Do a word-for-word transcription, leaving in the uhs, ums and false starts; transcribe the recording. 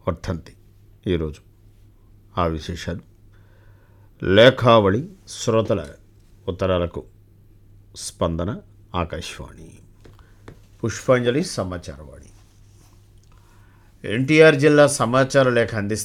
వర్ధంతి ఈరోజు. ఆ విశేషాలు లేఖావళి శ్రోతల ఉత్తరాలకు స్పందన ఆకాశవాణి. పుష్పాంజలి సమాచారవాణి. ఎన్టీఆర్ జిల్లా సమాచార లేఖ అందిస్తారు.